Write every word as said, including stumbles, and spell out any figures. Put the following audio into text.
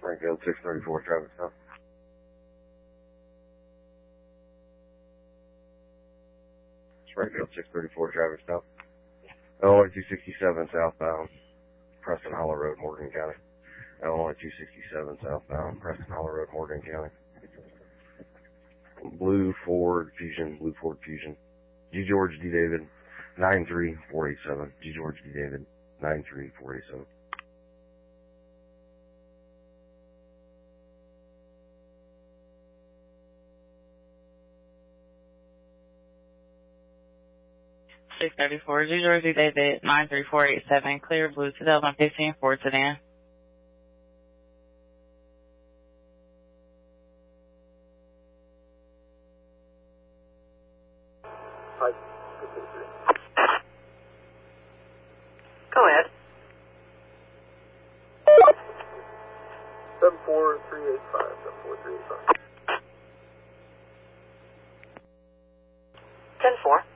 Springfield six thirty-four, traffic stop. Springfield six thirty-four, traffic stop. L two sixty-seven southbound, Preston Hollow Road, Morgan County. L two sixty-seven southbound, Preston Hollow Road, Morgan County. Blue Ford Fusion, Blue Ford Fusion. G George D David, nine three four eight seven. G George D David, nine three four eight seven. six thirty-four, G George D David, nine three four eight seven. Clear Blue two thousand fifteen Ford sedan. Go ahead. seven four three eight five, seven four three eight five. ten four.